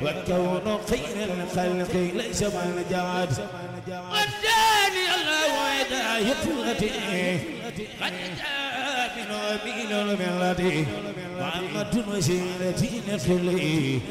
والكون خير الخلق ليس من جاد أداني الله وهداية التي قد جاء من أمين الملة محمد وسيلتي نفلي